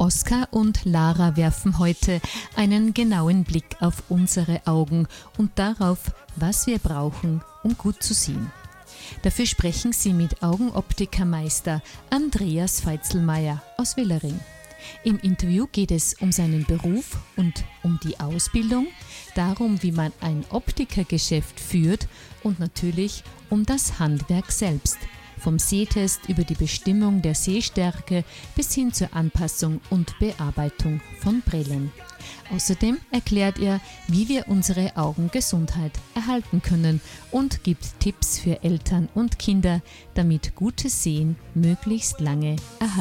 Oskar und Lara werfen heute einen genauen Blick auf unsere Augen und darauf, was wir brauchen, um gut zu sehen. Dafür sprechen sie mit Augenoptikermeister Andreas Veitzelmeier aus Willering. Im Interview geht es um seinen Beruf und um die Ausbildung, darum, wie man ein Optikergeschäft führt und natürlich um das Handwerk selbst. Vom Sehtest über die Bestimmung der Sehstärke bis hin zur Anpassung und Bearbeitung von Brillen. Außerdem erklärt er, wie wir unsere Augengesundheit erhalten können und gibt Tipps für Eltern und Kinder, damit gutes Sehen möglichst lange erhalten